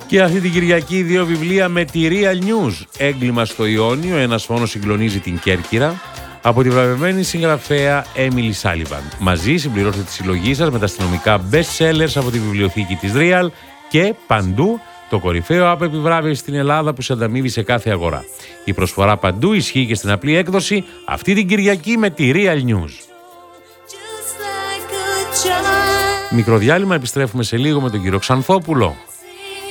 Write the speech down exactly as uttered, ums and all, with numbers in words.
Και αυτή την Κυριακή δύο βιβλία με τη Real News. Έγκλημα στο Ιόνιο, ένας φόνος συγκλονίζει την Κέρκυρα, από τη βραβευμένη συγγραφέα Έμιλι Σάλιβαν. Μαζί συμπληρώστε τη συλλογή σας με τα αστυνομικά best sellers από τη βιβλιοθήκη της Real και παντού το κορυφαίο app επιβράβευση στην Ελλάδα που σε ανταμείβει σε κάθε αγορά. Η προσφορά παντού ισχύει και στην απλή έκδοση αυτή την Κυριακή με τη Real News. Μικρό διάλειμμα, επιστρέφουμε σε λίγο με τον κύριο Ξανθόπουλο.